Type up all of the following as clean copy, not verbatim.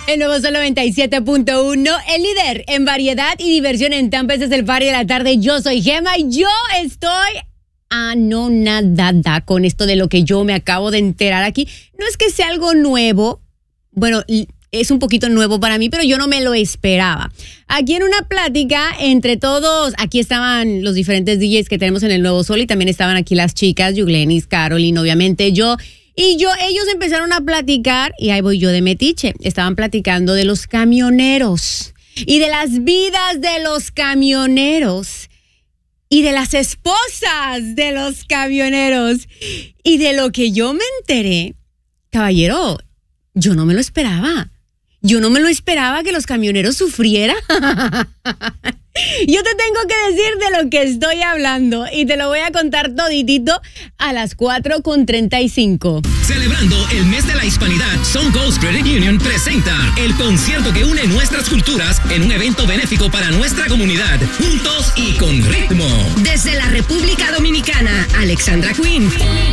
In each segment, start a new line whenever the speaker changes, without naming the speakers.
El nuevo Sol 97.1, el líder en variedad y diversión en Tampa. Este es el party de la tarde. Yo soy Gemma y yo estoy anonadada con esto de lo que yo me acabo de enterar aquí. No es que sea algo nuevo, bueno, es un poquito nuevo para mí, pero yo no me lo esperaba. Aquí en una plática entre todos, aquí estaban los diferentes DJs que tenemos en el Nuevo Sol y también estaban aquí las chicas, Yuglenis, Caroline, obviamente yo. Ellos empezaron a platicar y ahí voy yo de metiche. Estaban platicando de los camioneros y de las vidas de los camioneros y de las esposas de los camioneros y de lo que yo me enteré. Caballero, yo no me lo esperaba. Yo no me lo esperaba que los camioneros sufrieran. Yo te tengo que decir de lo que estoy hablando y te lo voy a contar toditito a las 4:35.
Celebrando el mes de la hispanidad, Suncoast Credit Union presenta el concierto que une nuestras culturas en un evento benéfico para nuestra comunidad, juntos y con ritmo.
Desde la República Dominicana, Alexandra Queen.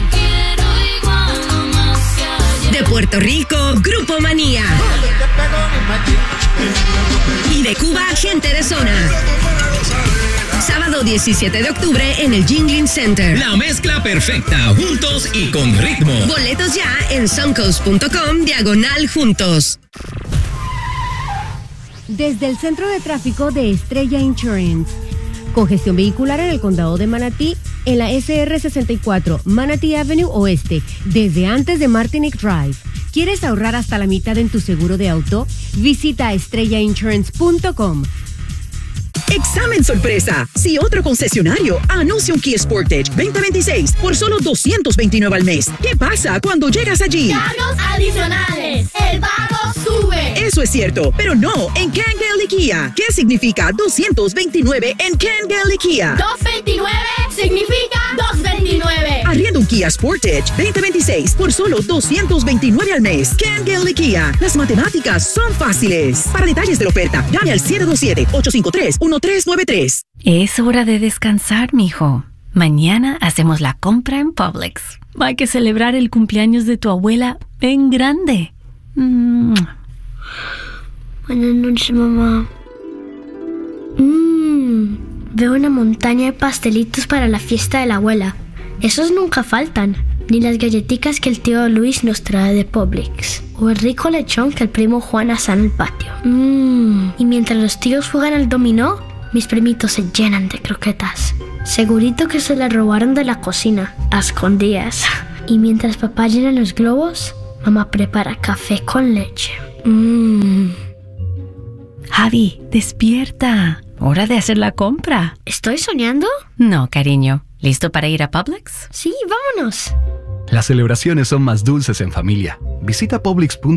De Puerto Rico, Grupo Manía. Y de Cuba, Gente de Zona. Sábado 17 de octubre en el Jingling Center.
La mezcla perfecta, juntos y con ritmo.
Boletos ya en suncoast.com/juntos.
Desde el Centro de Tráfico de Estrella Insurance. Congestión vehicular en el condado de Manatí, en la SR 64, Manatee Avenue Oeste, desde antes de Martinique Drive. ¿Quieres ahorrar hasta la mitad en tu seguro de auto? Visita estrellainsurance.com.
Examen sorpresa. Si otro concesionario anuncia un Kia Sportage 2026 por solo $229 al mes, ¿qué pasa cuando llegas allí?
¡Cargos adicionales! ¡El pago sube!
Eso es cierto, pero no en Ken Galley Kia. ¿Qué significa 229 en Ken Galley Kia?
229 significa 229.
Arrienda un Kia Sportage 2026 por solo $229 al mes. Ken Galley Kia. Las matemáticas son fáciles. Para detalles de la oferta, llame al 727-853-1393.
Es hora de descansar, mijo. Mañana hacemos la compra en Publix. Hay que celebrar el cumpleaños de tu abuela en grande.
Buenas noches, mamá. Veo una montaña de pastelitos para la fiesta de la abuela. Esos nunca faltan. Ni las galletitas que el tío Luis nos trae de Publix. O el rico lechón que el primo Juan asa en el patio. Y mientras los tíos juegan al dominó, mis primitos se llenan de croquetas. Segurito que se las robaron de la cocina, a escondidas. Y mientras papá llena los globos, mamá prepara café con leche.
Javi, despierta. Hora de hacer la compra.
¿Estoy soñando?
No, cariño. ¿Listo para ir a Publix?
Sí, vámonos.
Las celebraciones son más dulces en familia. Visita Publix.com